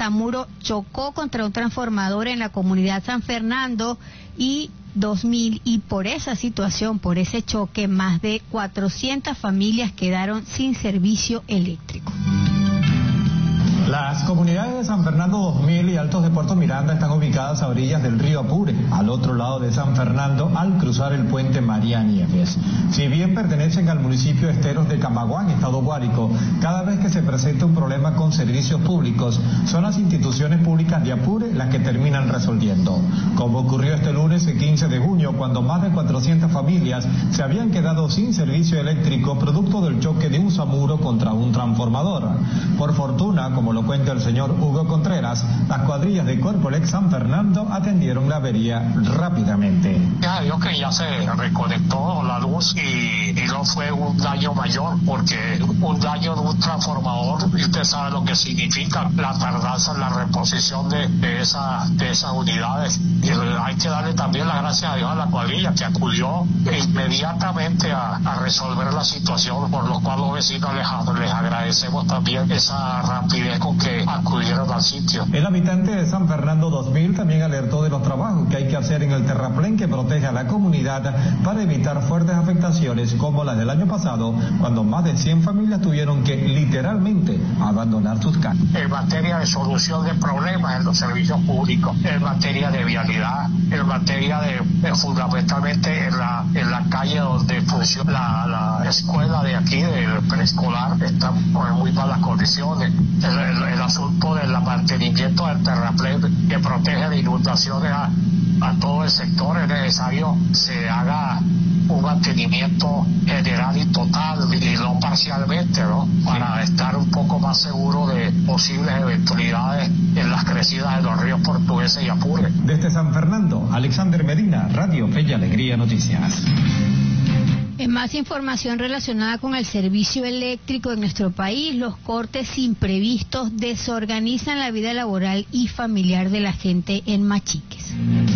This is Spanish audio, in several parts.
Usamuro chocó contra un transformador en la comunidad San Fernando y 2000, y por esa situación, por ese choque, más de 400 familias quedaron sin servicio eléctrico. Las comunidades de San Fernando 2000 y Altos de Puerto Miranda están ubicadas a orillas del río Apure, al otro lado de San Fernando, al cruzar el puente María Nieves. Si bien pertenecen al municipio Esteros de Camaguán, estado Guárico, cada vez que se presenta un problema con servicios públicos, son las instituciones públicas de Apure las que terminan resolviendo. Como ocurrió este lunes, el 15 de junio, cuando más de 400 familias se habían quedado sin servicio eléctrico producto del choque de un Usamuro contra un transformador. Por fortuna, como lo cuenta el señor Hugo Contreras, las cuadrillas de Corpoelec San Fernando atendieron la avería rápidamente. Ya digo que ya se reconectó la luz y no fue un daño mayor, porque un daño de un transformador, y usted sabe lo que significa la tardanza en la reposición de esas unidades. Y hay que darle también las gracias a Dios a la cuadrilla que acudió inmediatamente a resolver la situación, por lo cual los vecinos les agradecemos también esa rapidez con que acudieron al sitio. El habitante de San Fernando 2000 también alertó de los trabajos que hay que hacer en el terraplén que protege a la comunidad para evitar fuertes afectaciones como las del año pasado, cuando más de 100 familias tuvieron que literalmente abandonar sus casas. En materia de solución de problemas en los servicios públicos, en materia de vialidad, en materia de fundamentalmente en la calle donde funciona la escuela de aquí, del preescolar, está en muy malas condiciones. El asunto del mantenimiento del terraplén que protege de inundaciones a todo el sector, es necesario se haga un mantenimiento general y total y no parcialmente, ¿no? Para estar un poco más seguro de posibles eventualidades en las crecidas de los ríos Portugueses y Apure. Desde San Fernando, Alexander Medina, Radio Fe y Alegría Noticias. En más información relacionada con el servicio eléctrico en nuestro país, los cortes imprevistos desorganizan la vida laboral y familiar de la gente en Machiques.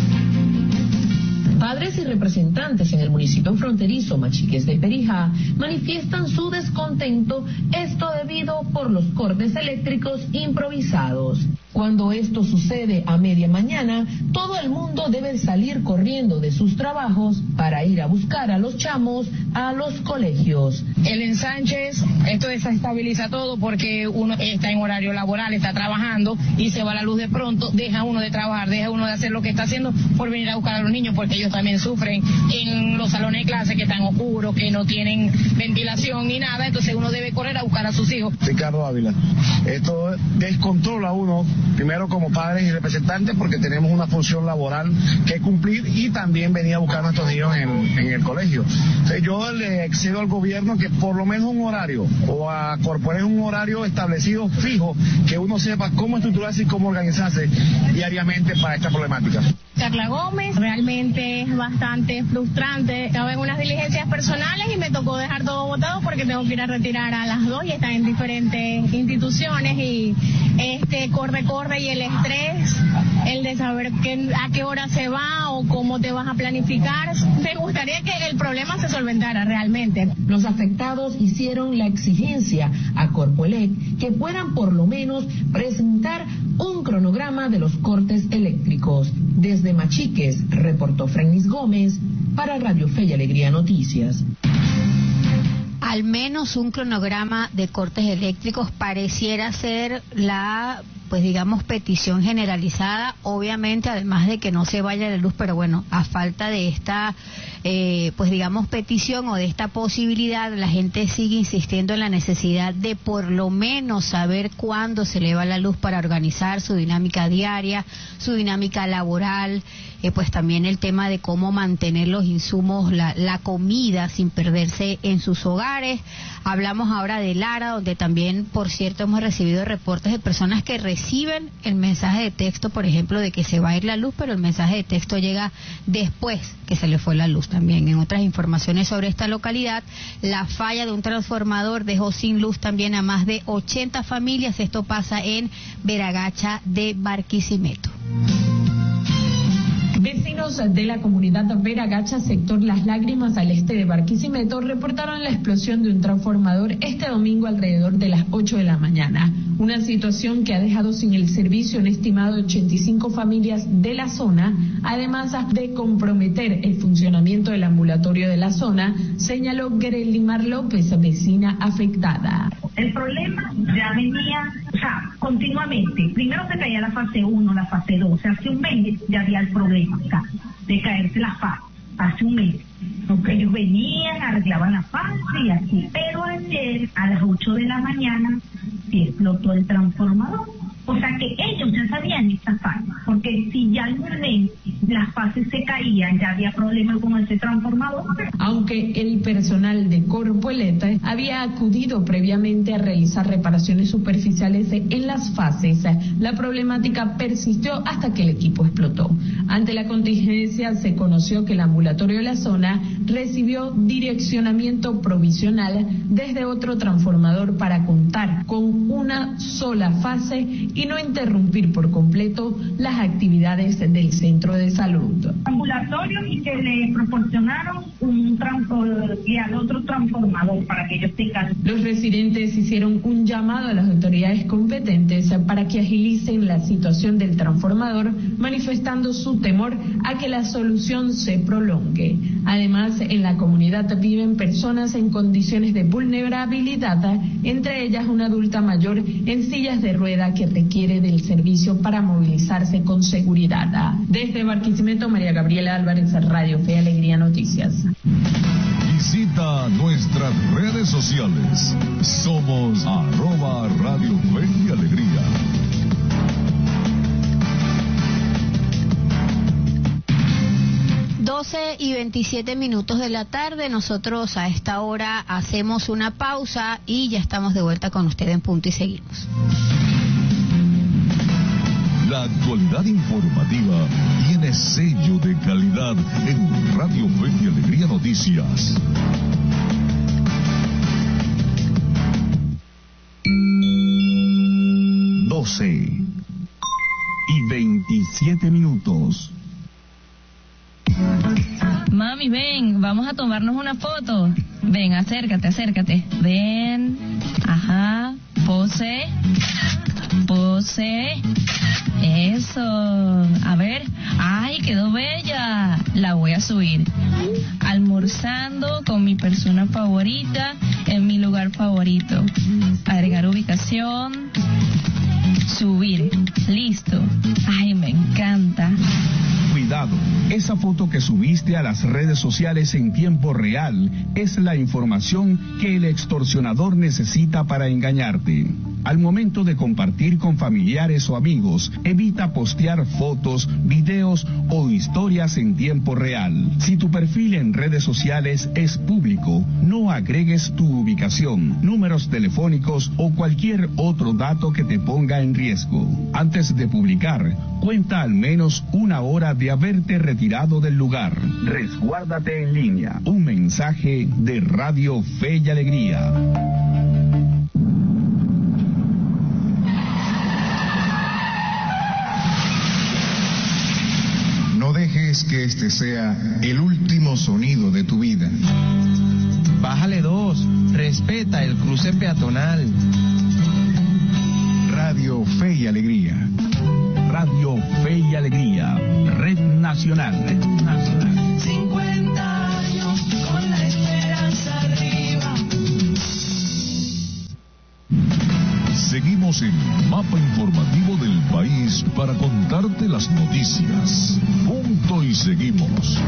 Padres y representantes en el municipio fronterizo Machiques de Perijá manifiestan su descontento, esto debido por los cortes eléctricos improvisados. Cuando esto sucede a media mañana, todo el mundo debe salir corriendo de sus trabajos para ir a buscar a los chamos a los colegios. El ensanche, esto desestabiliza todo porque uno está en horario laboral, está trabajando y se va la luz de pronto, deja uno de trabajar, deja uno de hacer lo que está haciendo por venir a buscar a los niños, porque ellos también sufren en los salones de clase que están oscuros, que no tienen ventilación ni nada, entonces uno debe correr a buscar a sus hijos. Ricardo Ávila, esto descontrola a uno, primero como padres y representantes, porque tenemos una función laboral que cumplir y también venir a buscar a nuestros niños en el colegio. Entonces, yo le excedo al gobierno que por lo menos un horario, o a Corpoelec un horario establecido fijo, que uno sepa cómo estructurarse y cómo organizarse diariamente para esta problemática. Carla Gómez, realmente es bastante frustrante. Estaba en unas diligencias personales y me tocó dejar todo botado porque tengo que ir a retirar a las 2 y están en diferentes instituciones y corre y el estrés, el de saber a qué hora se va o cómo te vas a planificar. Me gustaría que el problema se solventara realmente. Los afectados hicieron la exigencia a Corpoelec que puedan por lo menos presentar un cronograma de los cortes eléctricos. Desde Machiques, reportó Frenis Gómez para Radio Fe y Alegría Noticias. Al menos un cronograma de cortes eléctricos pareciera ser la, petición generalizada, obviamente, además de que no se vaya la luz, pero bueno, a falta de esta, petición o de esta posibilidad, la gente sigue insistiendo en la necesidad de por lo menos saber cuándo se le va la luz para organizar su dinámica diaria, su dinámica laboral, pues también el tema de cómo mantener los insumos, la comida sin perderse en sus hogares. Hablamos ahora de Lara, donde también, por cierto, hemos recibido reportes de personas que reciben el mensaje de texto, por ejemplo, de que se va a ir la luz, pero el mensaje de texto llega después que se le fue la luz también. En otras informaciones sobre esta localidad, la falla de un transformador dejó sin luz también a más de 80 familias. Esto pasa en Veragacha de Barquisimeto. Vecinos de la comunidad Veragacha, sector Las Lágrimas, al este de Barquisimeto, reportaron la explosión de un transformador este domingo alrededor de las 8 de la mañana. una situación que ha dejado sin el servicio un estimado de 85 familias de la zona, además de comprometer el funcionamiento del ambulatorio de la zona, señaló Grelimar López, vecina afectada. El problema ya venía, continuamente. Primero se caía la fase 1, la fase 2. Hace un mes ya había el problema acá, de caerse la fase. Hace un mes. Ellos venían, arreglaban la fase y así. Pero ayer, a las 8 de la mañana, se explotó el transformador. O sea que ellos ya sabían esta fase, porque si ya al momento las fases se caían, ya había problemas con ese transformador. Aunque el personal de Corpoeleta había acudido previamente a realizar reparaciones superficiales en las fases, la problemática persistió hasta que el equipo explotó. Ante la contingencia se conoció que el ambulatorio de la zona recibió direccionamiento provisional desde otro transformador para contar con una sola fase y no interrumpir por completo las actividades del centro de salud. Ambulatorio y que le proporcionaron y al otro transformador para que ellos tengan. Los residentes hicieron un llamado a las autoridades competentes para que agilicen la situación del transformador, manifestando su temor a que la solución se prolongue. Además, en la comunidad viven personas en condiciones de vulnerabilidad, entre ellas una adulta mayor en sillas de rueda que requiere del servicio para movilizarse con seguridad. Desde Barquisimeto, María Gabriela Álvarez, Radio Fe y Alegría Noticias. Visita nuestras redes sociales. Somos @Radio Fe y Alegría. Y 27 minutos de la tarde. Nosotros a esta hora hacemos una pausa y ya estamos de vuelta con usted en Punto y Seguimos. La actualidad informativa tiene sello de calidad en Radio Fe y Alegría Noticias. ...12 y 27 minutos. Mami, ven, vamos a tomarnos una foto. Ven, acércate. Ven, ajá, pose. Eso, a ver, ay, quedó bella. La voy a subir. Almorzando con mi persona favorita en mi lugar favorito. Agregar ubicación. Subir. Listo. Ay, me encanta. Cuidado, esa foto que subiste a las redes sociales en tiempo real es la información que el extorsionador necesita para engañarte. Al momento de compartir con familiares o amigos, evita postear fotos, videos o historias en tiempo real. Si tu perfil en redes sociales es público, no agregues tu ubicación, números telefónicos o cualquier otro dato que te ponga en riesgo. Antes de publicar, cuenta al menos una hora de haberte retirado del lugar. Resguárdate en línea. Un mensaje de Radio Fe y Alegría. No dejes que este sea el último sonido de tu vida. Bájale 2, respeta el cruce peatonal. Radio Fe y Alegría. Radio Fe y Alegría, Red Nacional. 50 años con la esperanza arriba. Seguimos en Mapa Informativo del País para contarte las noticias. Punto y seguimos.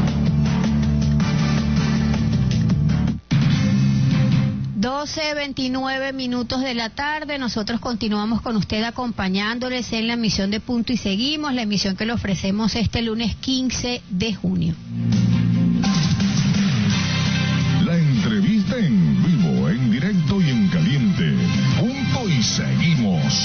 12:29 minutos de la tarde. Nosotros continuamos con usted acompañándoles en la emisión de Punto y Seguimos, la emisión que le ofrecemos este lunes 15 de junio. La entrevista en vivo, en directo y en caliente. Punto y Seguimos.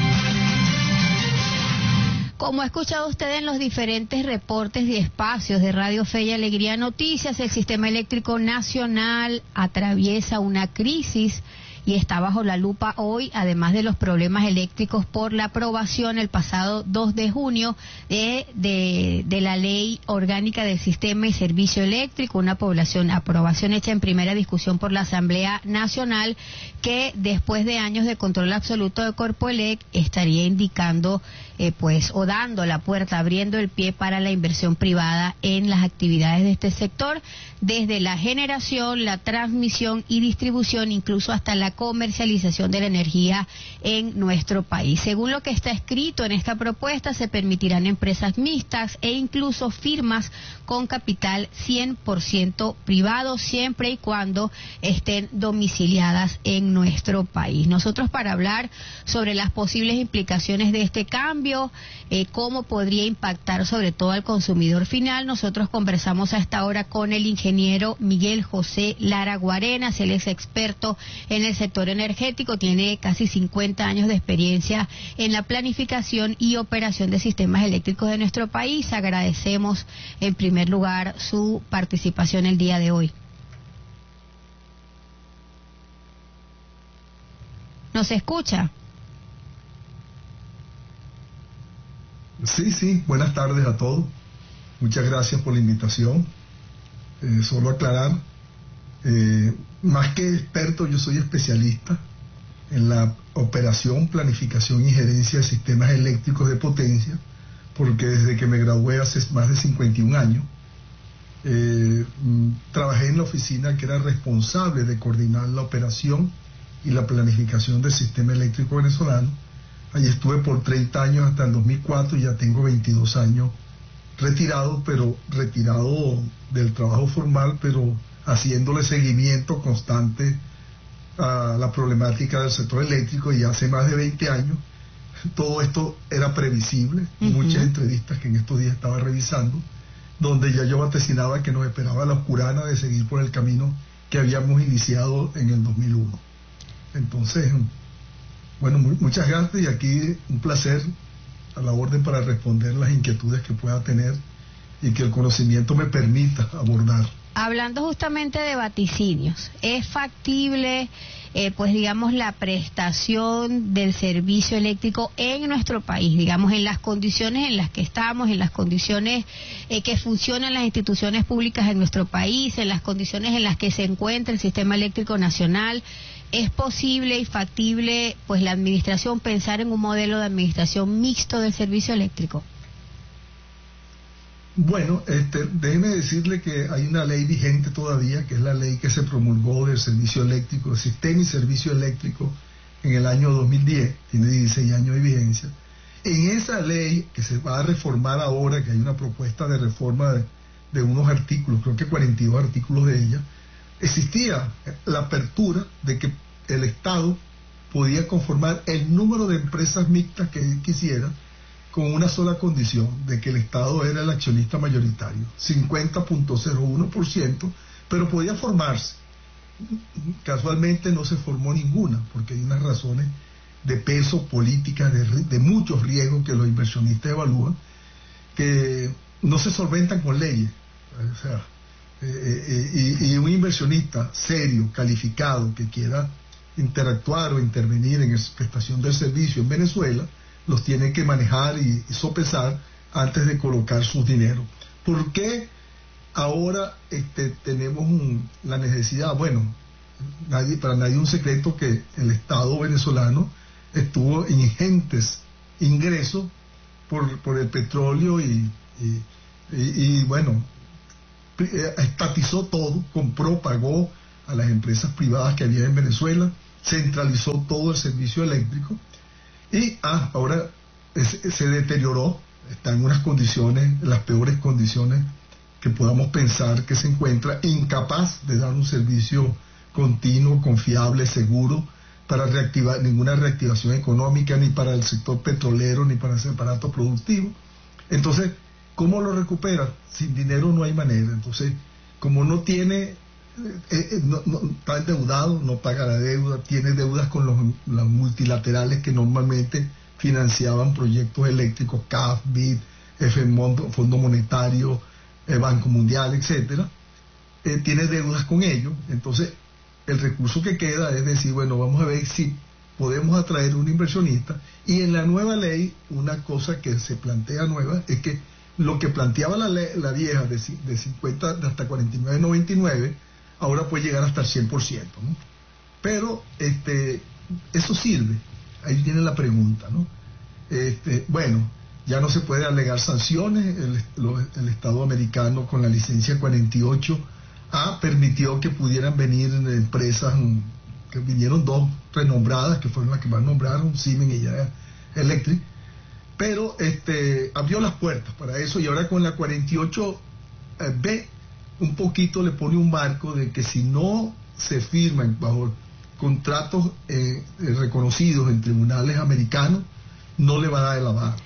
Como ha escuchado usted en los diferentes reportes y espacios de Radio Fe y Alegría Noticias, el sistema eléctrico nacional atraviesa una crisis y está bajo la lupa hoy, además de los problemas eléctricos por la aprobación el pasado 2 de junio de la Ley Orgánica del Sistema y Servicio Eléctrico, una aprobación hecha en primera discusión por la Asamblea Nacional, que después de años de control absoluto de Corpoelec estaría indicando o dando la puerta, abriendo el pie para la inversión privada en las actividades de este sector, desde la generación, la transmisión y distribución, incluso hasta la comercialización de la energía en nuestro país. Según lo que está escrito en esta propuesta, se permitirán empresas mixtas e incluso firmas con capital 100% privado, siempre y cuando estén domiciliadas en nuestro país. Nosotros, para hablar sobre las posibles implicaciones de este cambio, cómo podría impactar sobre todo al consumidor final, nosotros conversamos a esta hora con el ingeniero Miguel José Lara Guarenas. Él es experto en el sector energético, tiene casi 50 años de experiencia en la planificación y operación de sistemas eléctricos de nuestro país. Agradecemos en primer lugar su participación el día de hoy. ¿Nos escucha? Sí, buenas tardes a todos. Muchas gracias por la invitación. Solo aclarar, más que experto, yo soy especialista en la operación, planificación y gerencia de sistemas eléctricos de potencia, porque desde que me gradué hace más de 51 años, trabajé en la oficina que era responsable de coordinar la operación y la planificación del sistema eléctrico venezolano. Allí estuve por 30 años hasta el 2004, y ya tengo 22 años retirado del trabajo formal, pero haciéndole seguimiento constante a la problemática del sector eléctrico, y hace más de 20 años todo esto era previsible. Muchas entrevistas que en estos días estaba revisando, donde ya yo vaticinaba que nos esperaba la oscurana de seguir por el camino que habíamos iniciado en el 2001. Entonces, bueno, muchas gracias, y aquí un placer, a la orden para responder las inquietudes que pueda tener y que el conocimiento me permita abordar. Hablando justamente de vaticinios, ¿es factible, digamos, la prestación del servicio eléctrico en nuestro país, digamos, en las condiciones en las que estamos, en las condiciones que funcionan las instituciones públicas en nuestro país, en las condiciones en las que se encuentra el sistema eléctrico nacional? ¿Es posible y factible, la administración, pensar en un modelo de administración mixto del servicio eléctrico? Bueno, déjeme decirle que hay una ley vigente todavía, que es la ley que se promulgó del servicio eléctrico, del sistema y servicio eléctrico, en el año 2010, tiene 16 años de vigencia. En esa ley, que se va a reformar ahora, que hay una propuesta de reforma de unos artículos, creo que 42 artículos de ella, existía la apertura de que el Estado podía conformar el número de empresas mixtas que él quisiera, con una sola condición, de que el Estado era el accionista mayoritario, 50.01%, pero podía formarse. Casualmente no se formó ninguna, porque hay unas razones de peso, políticas, de muchos riesgos que los inversionistas evalúan, que no se solventan con leyes. O sea, y un inversionista serio, calificado, que quiera interactuar o intervenir en la prestación del servicio en Venezuela, los tiene que manejar y sopesar antes de colocar sus dineros. ¿Por qué ahora tenemos la necesidad? Bueno, para nadie un secreto que el Estado venezolano estuvo en ingentes ingresos por el petróleo y bueno, estatizó todo, compró, pagó a las empresas privadas que había en Venezuela, centralizó todo el servicio eléctrico, y ahora se deterioró, está en unas condiciones, las peores condiciones que podamos pensar que se encuentra, incapaz de dar un servicio continuo, confiable, seguro, para reactivar ninguna reactivación económica, ni para el sector petrolero, ni para ese aparato productivo. Entonces, ¿cómo lo recupera? Sin dinero no hay manera. Entonces, como no tiene, está endeudado, no paga la deuda, tiene deudas con los multilaterales que normalmente financiaban proyectos eléctricos, CAF, BID, Fondo Monetario, Banco Mundial, etcétera, tiene deudas con ellos. Entonces, el recurso que queda es decir, bueno, vamos a ver si podemos atraer un inversionista, y en la nueva ley, una cosa que se plantea nueva es que lo que planteaba la vieja de 50 hasta 49.99, ahora puede llegar hasta el 100%, ¿no? Pero eso sirve, ahí viene la pregunta, ¿no? Bueno, ya no se puede alegar sanciones, el Estado americano con la licencia 48A permitió que pudieran venir empresas, que vinieron dos renombradas, que fueron las que más nombraron, Siemens y General Electric, pero abrió las puertas para eso, y ahora con la 48B un poquito le pone un marco de que si no se firman bajo contratos reconocidos en tribunales americanos, no le va a dar el aval.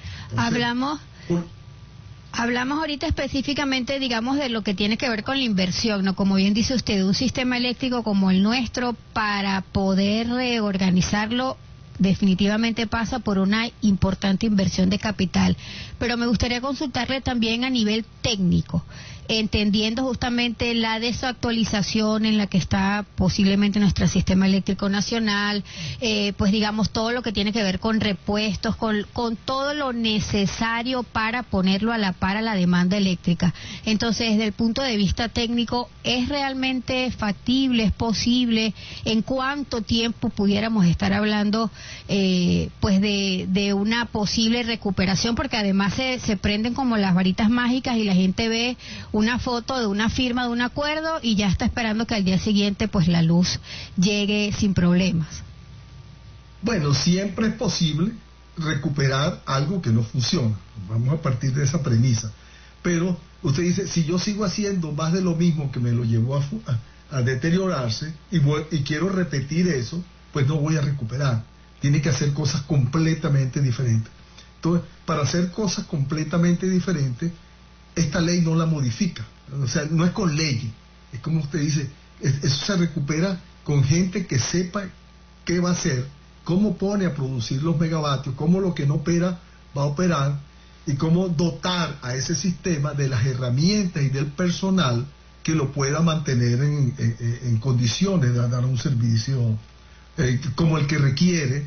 Hablamos ahorita específicamente, digamos, de lo que tiene que ver con la inversión, ¿no? Como bien dice usted, un sistema eléctrico como el nuestro, para poder reorganizarlo, definitivamente pasa por una importante inversión de capital. Pero me gustaría consultarle también a nivel técnico, entendiendo justamente la desactualización en la que está posiblemente nuestro sistema eléctrico nacional, pues digamos todo lo que tiene que ver con repuestos, con todo lo necesario para ponerlo a la par a la demanda eléctrica. Entonces, desde el punto de vista técnico, ¿es realmente factible, es posible? ¿En cuánto tiempo pudiéramos estar hablando pues de una posible recuperación? Porque además se prenden como las varitas mágicas y la gente ve una foto de una firma de un acuerdo y ya está esperando que al día siguiente pues la luz llegue sin problemas. Bueno, siempre es posible recuperar algo que no funciona. Vamos a partir de esa premisa. Pero usted dice, si yo sigo haciendo más de lo mismo que me lo llevó a deteriorarse y quiero repetir eso, pues no voy a recuperar. Tiene que hacer cosas completamente diferentes. Entonces, para hacer cosas completamente diferentes, esta ley no la modifica. O sea, no es con ley. Es como usted dice, eso se recupera con gente que sepa qué va a hacer, cómo pone a producir los megavatios, cómo lo que no opera va a operar, y cómo dotar a ese sistema de las herramientas y del personal que lo pueda mantener en condiciones de dar un servicio como el que requiere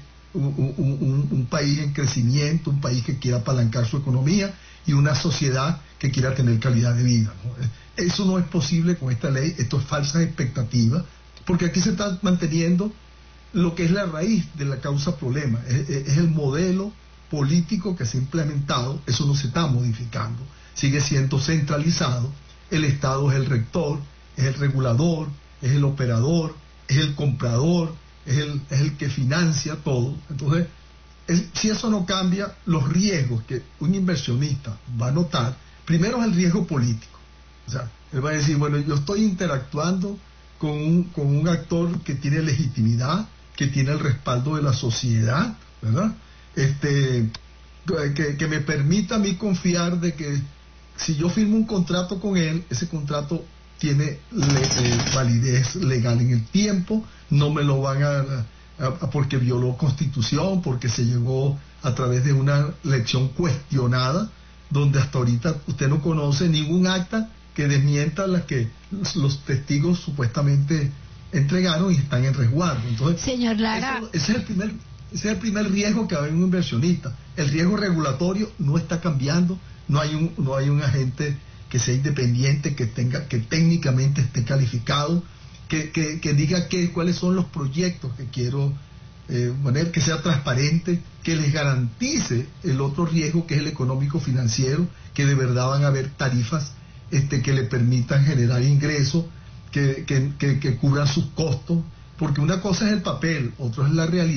un país en crecimiento, un país que quiera apalancar su economía y una sociedad que quiera tener calidad de vida, ¿no? Eso no es posible con esta ley. Esto es falsa expectativa, porque aquí se está manteniendo lo que es la raíz de la causa problema, es el modelo político que se ha implementado. Eso no se está modificando, sigue siendo centralizado. El Estado es el rector, es el regulador, es el operador, es el comprador, es el que financia todo. Entonces, si eso no cambia, los riesgos que un inversionista va a notar, primero es el riesgo político. O sea, él va a decir, bueno, yo estoy interactuando con un actor que tiene legitimidad, que tiene el respaldo de la sociedad, ¿verdad? Que me permita a mí confiar de que si yo firmo un contrato con él, ese contrato tiene validez legal en el tiempo, no me lo van a porque violó Constitución, porque se llegó a través de una elección cuestionada, donde hasta ahorita usted no conoce ningún acta que desmienta las que los testigos supuestamente entregaron y están en resguardo. Entonces, señor Lara, ese es el primer riesgo que va a haber un inversionista. El riesgo regulatorio no está cambiando, no hay un agente que sea independiente, que técnicamente esté calificado, que diga cuáles son los proyectos que quiero poner, que sea transparente, que les garantice el otro riesgo, que es el económico financiero, que de verdad van a haber tarifas que le permitan generar ingresos, que cubran sus costos, porque una cosa es el papel, otra es la realidad.